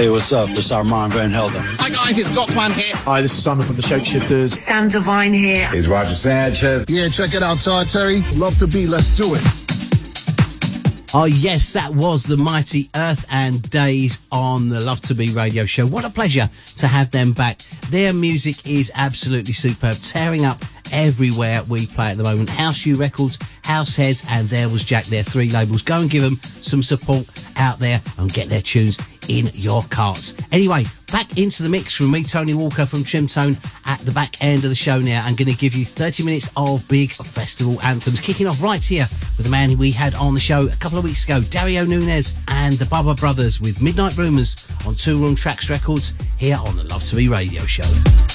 Hey, what's up? This is Armand Van Helden. Hi guys, it's Got One here. Hi, this is Simon from the Shapeshifters. Sam Divine here. It's Roger Sanchez. Yeah, check it out, Todd Terry. Love to be, let's do it. Oh, yes, that was the mighty Earth and Days on the Love to Be radio show. What a pleasure to have them back. Their music is absolutely superb, tearing up everywhere we play at the moment. House U Records, House Heads, and There Was Jack, their 3 labels. Go and give them some support out there and get their tunes in your carts. Anyway, back into the mix from me, Tony Walker from Trimtone, at the back end of the show now. I'm going to give you 30 minutes of big festival anthems, kicking off right here with the man we had on the show a couple of weeks ago, Dario Nunez and the Bubba Brothers with Midnight Rumours on Two Room Tracks Records here on the Love to Be radio show.